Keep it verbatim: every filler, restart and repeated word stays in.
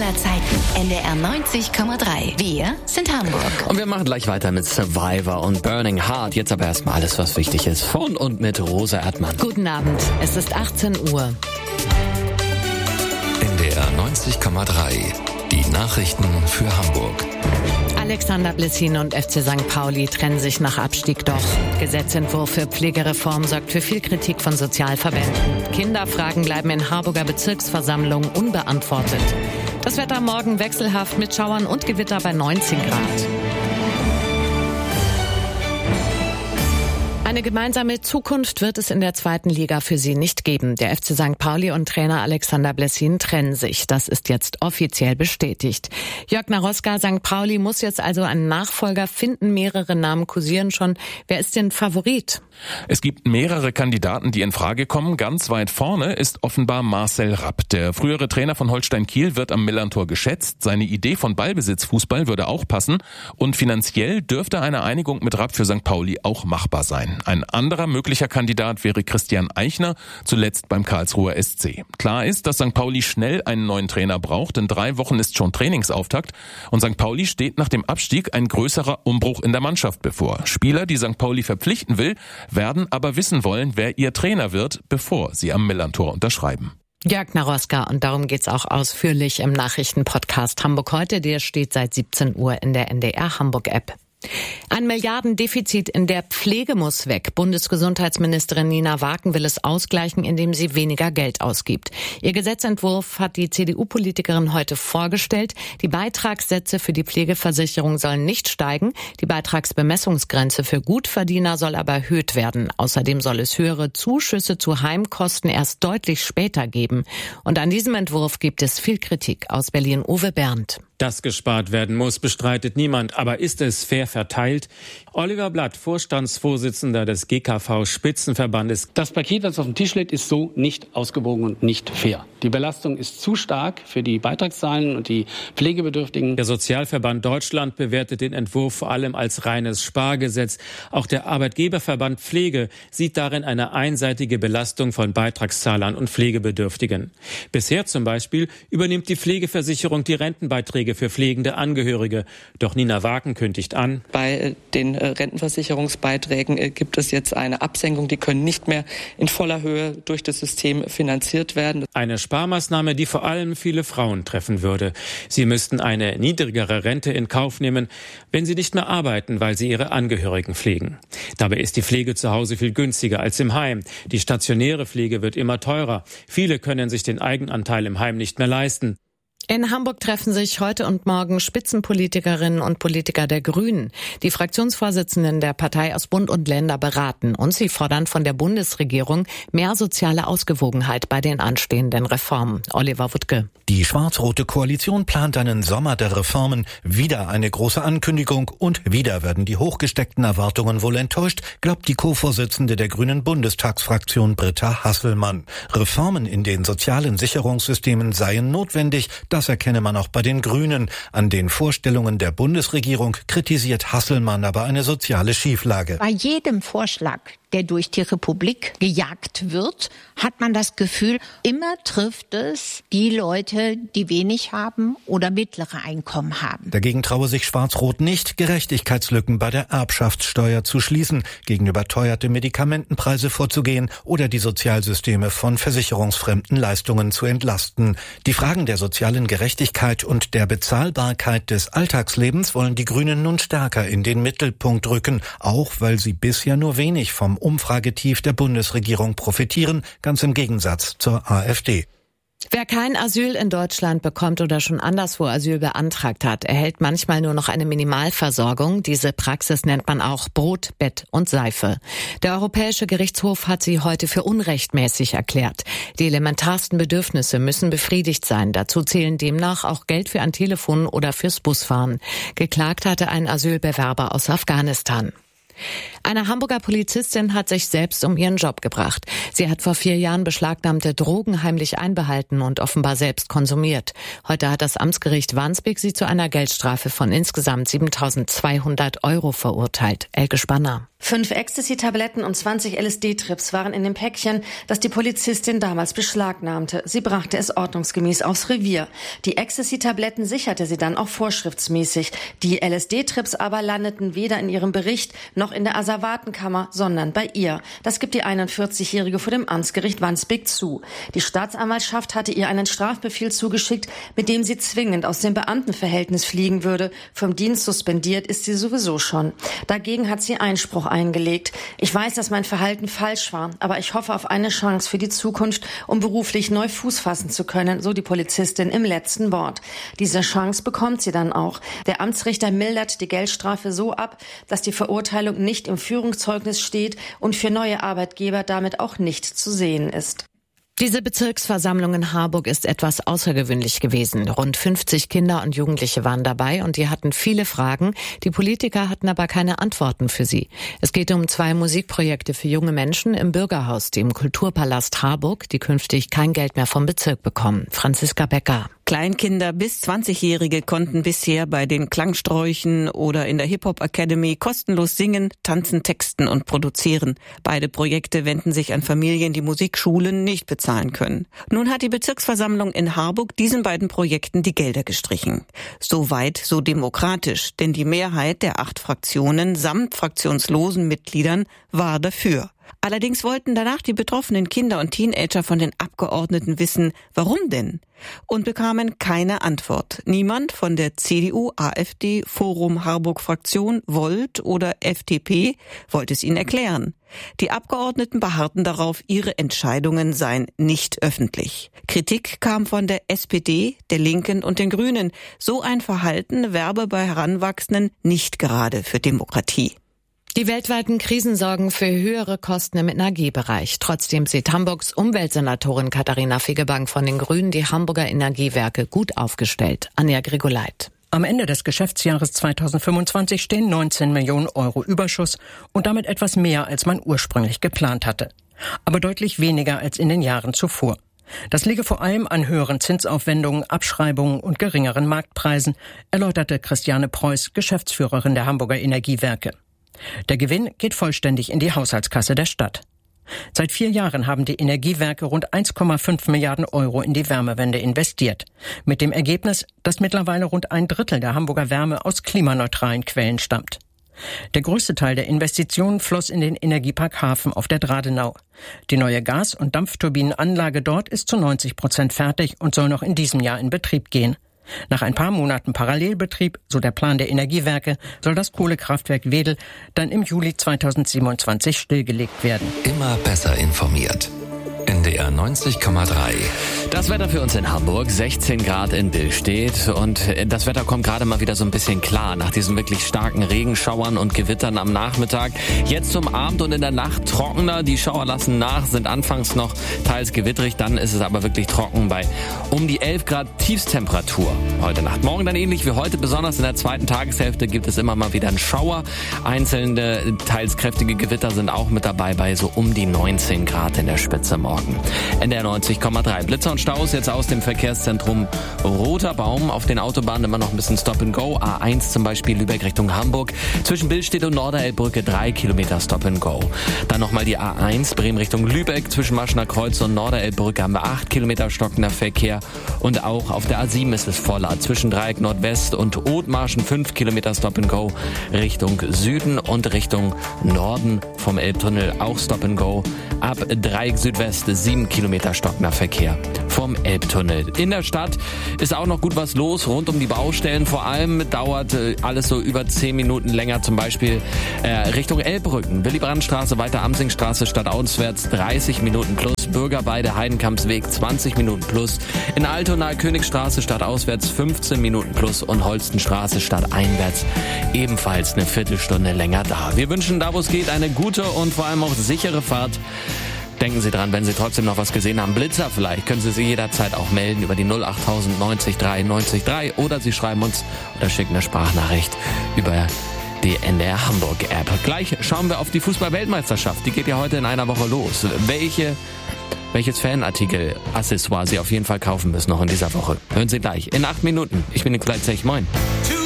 aller Zeiten. N D R neunzig Komma drei. Wir sind Hamburg. Und wir machen gleich weiter mit Survivor und Burning Heart. Jetzt aber erstmal alles, was wichtig ist. Von und mit Rosa Erdmann. Guten Abend. Es ist achtzehn Uhr. N D R neunzig Komma drei. Die Nachrichten für Hamburg. Alexander Blessin und F C Sankt Pauli trennen sich nach Abstieg doch. Gesetzentwurf für Pflegereform sorgt für viel Kritik von Sozialverbänden. Kinderfragen bleiben in Harburger Bezirksversammlung unbeantwortet. Das Wetter morgen wechselhaft mit Schauern und Gewitter bei neunzehn Grad. Eine gemeinsame Zukunft wird es in der zweiten Liga für sie nicht geben. Der F C Sankt Pauli und Trainer Alexander Blessin trennen sich. Das ist jetzt offiziell bestätigt. Jörg Naroska, Sankt Pauli muss jetzt also einen Nachfolger finden. Mehrere Namen kursieren schon. Wer ist denn Favorit? Es gibt mehrere Kandidaten, die in Frage kommen. Ganz weit vorne ist offenbar Marcel Rapp. Der frühere Trainer von Holstein Kiel wird am Millerntor geschätzt. Seine Idee von Ballbesitzfußball würde auch passen. Und finanziell dürfte eine Einigung mit Rapp für Sankt Pauli auch machbar sein. Ein anderer möglicher Kandidat wäre Christian Eichner, zuletzt beim Karlsruher S C. Klar ist, dass Sankt Pauli schnell einen neuen Trainer braucht. In drei Wochen ist schon Trainingsauftakt. Und Sankt Pauli steht nach dem Abstieg ein größerer Umbruch in der Mannschaft bevor. Spieler, die Sankt Pauli verpflichten will, werden aber wissen wollen, wer ihr Trainer wird, bevor sie am Millerntor unterschreiben. Jörg Naroska, und darum geht's auch ausführlich im Nachrichtenpodcast Hamburg heute. Der steht seit siebzehn Uhr in der N D R Hamburg App. Ein Milliardendefizit in der Pflege muss weg. Bundesgesundheitsministerin Nina Waken will es ausgleichen, indem sie weniger Geld ausgibt. Ihr Gesetzentwurf hat die C D U-Politikerin heute vorgestellt. Die Beitragssätze für die Pflegeversicherung sollen nicht steigen. Die Beitragsbemessungsgrenze für Gutverdiener soll aber erhöht werden. Außerdem soll es höhere Zuschüsse zu Heimkosten erst deutlich später geben. Und an diesem Entwurf gibt es viel Kritik. Aus Berlin Uwe Berndt. Dass gespart werden muss, bestreitet niemand. Aber ist es fair verteilt? Oliver Blatt, Vorstandsvorsitzender des G K V-Spitzenverbandes. Das Paket, das auf dem Tisch liegt, ist so nicht ausgewogen und nicht fair. Die Belastung ist zu stark für die Beitragszahlen und die Pflegebedürftigen. Der Sozialverband Deutschland bewertet den Entwurf vor allem als reines Spargesetz. Auch der Arbeitgeberverband Pflege sieht darin eine einseitige Belastung von Beitragszahlern und Pflegebedürftigen. Bisher zum Beispiel übernimmt die Pflegeversicherung die Rentenbeiträge für pflegende Angehörige. Doch Nina Waken kündigt an: Bei den Rentenversicherungsbeiträgen gibt es jetzt eine Absenkung. Die können nicht mehr in voller Höhe durch das System finanziert werden. Eine Sparmaßnahme, die vor allem viele Frauen treffen würde. Sie müssten eine niedrigere Rente in Kauf nehmen, wenn sie nicht mehr arbeiten, weil sie ihre Angehörigen pflegen. Dabei ist die Pflege zu Hause viel günstiger als im Heim. Die stationäre Pflege wird immer teurer. Viele können sich den Eigenanteil im Heim nicht mehr leisten. In Hamburg treffen sich heute und morgen Spitzenpolitikerinnen und Politiker der Grünen. Die Fraktionsvorsitzenden der Partei aus Bund und Länder beraten und sie fordern von der Bundesregierung mehr soziale Ausgewogenheit bei den anstehenden Reformen. Oliver Wuttke. Die schwarz-rote Koalition plant einen Sommer der Reformen. Wieder eine große Ankündigung und wieder werden die hochgesteckten Erwartungen wohl enttäuscht, glaubt die Co-Vorsitzende der Grünen Bundestagsfraktion Britta Hasselmann. Reformen in den sozialen Sicherungssystemen seien notwendig. Das erkenne man auch bei den Grünen. An den Vorstellungen der Bundesregierung kritisiert Hasselmann aber eine soziale Schieflage. Bei jedem Vorschlag, der durch die Republik gejagt wird, hat man das Gefühl, immer trifft es die Leute, die wenig haben oder mittlere Einkommen haben. Dagegen traue sich Schwarz-Rot nicht, Gerechtigkeitslücken bei der Erbschaftssteuer zu schließen, gegen überteuerte Medikamentenpreise vorzugehen oder die Sozialsysteme von versicherungsfremden Leistungen zu entlasten. Die Fragen der sozialen Gerechtigkeit und der Bezahlbarkeit des Alltagslebens wollen die Grünen nun stärker in den Mittelpunkt rücken, auch weil sie bisher nur wenig vom Umfragetief der Bundesregierung profitieren, ganz im Gegensatz zur AfD. Wer kein Asyl in Deutschland bekommt oder schon anderswo Asyl beantragt hat, erhält manchmal nur noch eine Minimalversorgung. Diese Praxis nennt man auch Brot, Bett und Seife. Der Europäische Gerichtshof hat sie heute für unrechtmäßig erklärt. Die elementarsten Bedürfnisse müssen befriedigt sein. Dazu zählen demnach auch Geld für ein Telefon oder fürs Busfahren. Geklagt hatte ein Asylbewerber aus Afghanistan. Eine Hamburger Polizistin hat sich selbst um ihren Job gebracht. Sie hat vor vier Jahren beschlagnahmte Drogen heimlich einbehalten und offenbar selbst konsumiert. Heute hat das Amtsgericht Wandsbek sie zu einer Geldstrafe von insgesamt siebentausendzweihundert Euro verurteilt. Elke Spanner. Fünf Ecstasy-Tabletten und zwanzig L S D-Trips waren in dem Päckchen, das die Polizistin damals beschlagnahmte. Sie brachte es ordnungsgemäß aufs Revier. Die Ecstasy-Tabletten sicherte sie dann auch vorschriftsmäßig. Die L S D-Trips aber landeten weder in ihrem Bericht noch in der Asservatenkammer, sondern bei ihr. Das gibt die einundvierzigjährige vor dem Amtsgericht Wandsbek zu. Die Staatsanwaltschaft hatte ihr einen Strafbefehl zugeschickt, mit dem sie zwingend aus dem Beamtenverhältnis fliegen würde. Vom Dienst suspendiert ist sie sowieso schon. Dagegen hat sie Einspruch eingelegt. Ich weiß, dass mein Verhalten falsch war, aber ich hoffe auf eine Chance für die Zukunft, um beruflich neu Fuß fassen zu können, so die Polizistin im letzten Wort. Diese Chance bekommt sie dann auch. Der Amtsrichter mildert die Geldstrafe so ab, dass die Verurteilung nicht im Führungszeugnis steht und für neue Arbeitgeber damit auch nicht zu sehen ist. Diese Bezirksversammlung in Harburg ist etwas außergewöhnlich gewesen. Rund fünfzig Kinder und Jugendliche waren dabei und die hatten viele Fragen. Die Politiker hatten aber keine Antworten für sie. Es geht um zwei Musikprojekte für junge Menschen im Bürgerhaus, dem Kulturpalast Harburg, die künftig kein Geld mehr vom Bezirk bekommen. Franziska Becker. Kleinkinder bis zwanzigjährige konnten bisher bei den Klangsträuchen oder in der Hip-Hop Academy kostenlos singen, tanzen, texten und produzieren. Beide Projekte wenden sich an Familien, die Musikschulen nicht bezahlen können. Nun hat die Bezirksversammlung in Harburg diesen beiden Projekten die Gelder gestrichen. So weit, so demokratisch, denn die Mehrheit der acht Fraktionen samt fraktionslosen Mitgliedern war dafür. Allerdings wollten danach die betroffenen Kinder und Teenager von den Abgeordneten wissen, warum denn? Und bekamen keine Antwort. Niemand von der C D U, AfD, Forum Harburg Fraktion, Volt oder F D P wollte es ihnen erklären. Die Abgeordneten beharrten darauf, ihre Entscheidungen seien nicht öffentlich. Kritik kam von der S P D, der Linken und den Grünen. So ein Verhalten werbe bei Heranwachsenden nicht gerade für Demokratie. Die weltweiten Krisen sorgen für höhere Kosten im Energiebereich. Trotzdem sieht Hamburgs Umweltsenatorin Katharina Fegebank von den Grünen die Hamburger Energiewerke gut aufgestellt. Anja Grigoleit. Am Ende des Geschäftsjahres zweitausendfünfundzwanzig stehen neunzehn Millionen Euro Überschuss und damit etwas mehr, als man ursprünglich geplant hatte. Aber deutlich weniger als in den Jahren zuvor. Das liege vor allem an höheren Zinsaufwendungen, Abschreibungen und geringeren Marktpreisen, erläuterte Christiane Preuß, Geschäftsführerin der Hamburger Energiewerke. Der Gewinn geht vollständig in die Haushaltskasse der Stadt. Seit vier Jahren haben die Energiewerke rund eins Komma fünf Milliarden Euro in die Wärmewende investiert. Mit dem Ergebnis, dass mittlerweile rund ein Drittel der Hamburger Wärme aus klimaneutralen Quellen stammt. Der größte Teil der Investitionen floss in den Energiepark Hafen auf der Dradenau. Die neue Gas- und Dampfturbinenanlage dort ist zu neunzig Prozent fertig und soll noch in diesem Jahr in Betrieb gehen. Nach ein paar Monaten Parallelbetrieb, so der Plan der Energiewerke, soll das Kohlekraftwerk Wedel dann im Juli zweitausendsiebenundzwanzig stillgelegt werden. Immer besser informiert. N D R neunzig Komma drei. Das Wetter für uns in Hamburg, sechzehn Grad in Billstedt und das Wetter kommt gerade mal wieder so ein bisschen klar nach diesen wirklich starken Regenschauern und Gewittern am Nachmittag. Jetzt zum Abend und in der Nacht trockener, die Schauer lassen nach, sind anfangs noch teils gewittrig, dann ist es aber wirklich trocken bei um die elf Grad Tiefstemperatur heute Nacht. Morgen dann ähnlich wie heute, besonders in der zweiten Tageshälfte gibt es immer mal wieder einen Schauer. Einzelne, teils kräftige Gewitter sind auch mit dabei bei so um die neunzehn Grad in der Spitze morgen. N D R neunzig Komma drei. Blitzer und Staus jetzt aus dem Verkehrszentrum Roter Baum. Auf den Autobahnen immer noch ein bisschen Stop and Go. A eins zum Beispiel Lübeck Richtung Hamburg. Zwischen Billstedt und Norderelbbrücke drei Kilometer Stop and Go. Dann nochmal die A eins Bremen Richtung Lübeck. Zwischen Maschener Kreuz und Norderelbbrücke haben wir acht Kilometer stockender Verkehr. Und auch auf der A sieben ist es voller. Zwischen Dreieck Nordwest und Othmarschen fünf Kilometer Stop and Go Richtung Süden und Richtung Norden vom Elbtunnel auch Stop and Go. Ab Dreieck Südwest sieben Kilometer stockender Verkehr vom Elbtunnel. In der Stadt ist auch noch gut was los rund um die Baustellen. Vor allem dauert äh, alles so über zehn Minuten länger, zum Beispiel äh, Richtung Elbbrücken. Willy-Brandt-Straße, weiter Amsingstraße, stadtauswärts dreißig Minuten plus. Bürgerweide, Heidenkampsweg zwanzig Minuten plus. In Altona, Königstraße, stadtauswärts fünfzehn Minuten plus. Und Holstenstraße, stadteinwärts ebenfalls eine Viertelstunde länger da. Wir wünschen da, wo es geht, eine gute und vor allem auch sichere Fahrt. Denken Sie dran, wenn Sie trotzdem noch was gesehen haben, Blitzer vielleicht, können Sie sich jederzeit auch melden über die null acht null null neun drei neun drei oder Sie schreiben uns oder schicken eine Sprachnachricht über die N D R Hamburg App. Gleich schauen wir auf die Fußball-Weltmeisterschaft. Die geht ja heute in einer Woche los. Welche, welches Fanartikel-Accessoire Sie auf jeden Fall kaufen müssen noch in dieser Woche. Hören Sie gleich in acht Minuten. Ich bin Nikolai Zech. Moin.